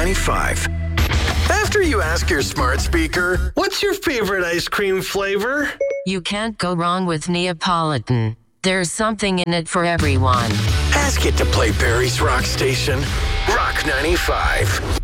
95. After you ask your smart speaker, what's your favorite ice cream flavor? You can't go wrong with Neapolitan. There's something in it for everyone. Ask it to play Barry's Rock Station. Rock 95.